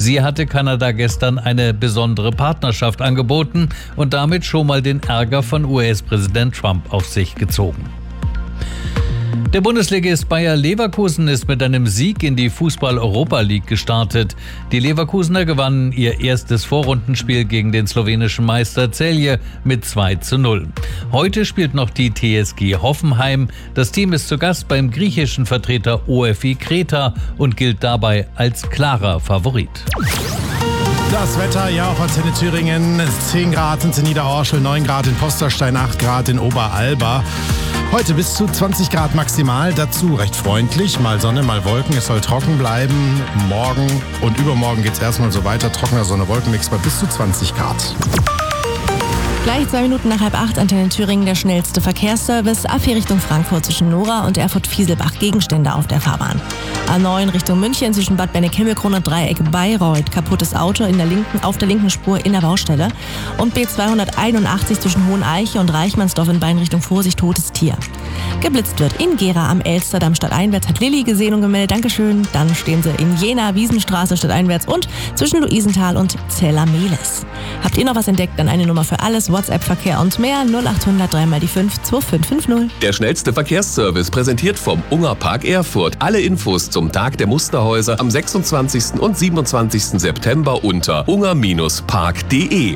Sie hatte Kanada gestern eine besondere Partnerschaft angeboten und damit schon mal den Ärger von US-Präsident Trump auf sich gezogen. Der Bundesligist Bayer Leverkusen ist mit einem Sieg in die Fußball-Europa League gestartet. Die Leverkusener gewannen ihr erstes Vorrundenspiel gegen den slowenischen Meister Celje mit 2:0. Heute spielt noch die TSG Hoffenheim. Das Team ist zu Gast beim griechischen Vertreter OFI Kreta und gilt dabei als klarer Favorit. Das Wetter, ja, auf Antenne Thüringen. 10 Grad sind in Niederorschel, 9 Grad in Posterstein, 8 Grad in Oberalba. Heute bis zu 20 Grad maximal, dazu recht freundlich, mal Sonne, mal Wolken, es soll trocken bleiben. Morgen und übermorgen geht es erstmal so weiter, trockener Sonne-Wolkenmix bei bis zu 20 Grad. Gleich 2 Minuten nach 7:30, Antenne Thüringen, der schnellste Verkehrsservice. A4 Richtung Frankfurt zwischen Nora und Erfurt-Fieselbach, Gegenstände auf der Fahrbahn. A9 Richtung München zwischen Bad Benneck-Himmelkron und Dreieck Bayreuth. Kaputtes Auto auf der linken Spur in der Baustelle. Und B281 zwischen Hoheneiche und Reichmannsdorf in beiden Richtung Vorsicht, totes Tier. Geblitzt wird in Gera am Elster, stadteinwärts, hat Lilly gesehen und gemeldet. Dankeschön. Dann stehen sie in Jena, Wiesenstraße, stadteinwärts und zwischen Luisenthal und Zella-Mehlis. Habt ihr noch was entdeckt? Dann eine Nummer für alles. WhatsApp-Verkehr und mehr 0800 3x5 2550. Der schnellste Verkehrsservice präsentiert vom Ungerpark Erfurt. Alle Infos zum Tag der Musterhäuser am 26. und 27. September unter unger-park.de.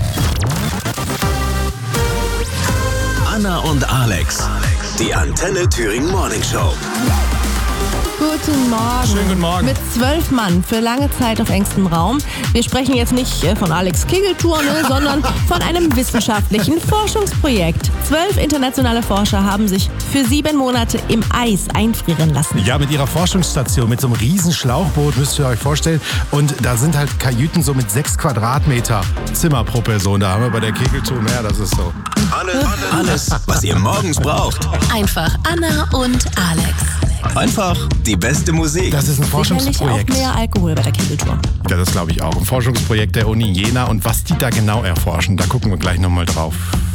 Anna und Alex, die Antenne Thüringen Morning Show. Guten Morgen. Schönen guten Morgen. Mit 12 Mann für lange Zeit auf engstem Raum. Wir sprechen jetzt nicht von Alex Kegeltour, sondern von einem wissenschaftlichen Forschungsprojekt. 12 internationale Forscher haben sich für 7 Monate im Eis einfrieren lassen. Ja, mit ihrer Forschungsstation, mit so einem riesen Schlauchboot, müsst ihr euch vorstellen. Und da sind halt Kajüten so mit 6 Quadratmeter Zimmer pro Person. Da haben wir bei der Kegeltour mehr, das ist so. Alles, was ihr morgens braucht. Einfach Anna und Alex. Einfach die beste Musik. Das ist ein Sicherlich Forschungsprojekt. auch mehr Alkohol bei der Kegeltour. Ja, das glaube ich auch. Ein Forschungsprojekt der Uni Jena. Und was die da genau erforschen, da gucken wir gleich nochmal drauf.